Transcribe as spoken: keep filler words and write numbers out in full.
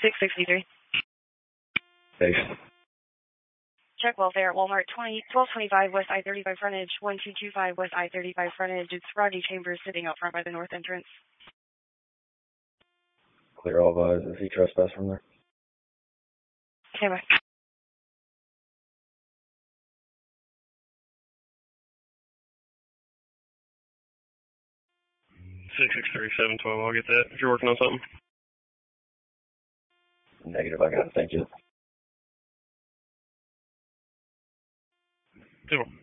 six sixty-three. Thanks. Check welfare at Walmart, twelve twenty-five West I thirty-five frontage, one two two five West I thirty-five frontage. It's Rodney Chambers sitting out front by the north entrance. Clear all eyes. Is he trespass from there? Okay, bye. six six three seven twelve, I'll get that if you're working on something. Negative, I got it. Thank you. Cool.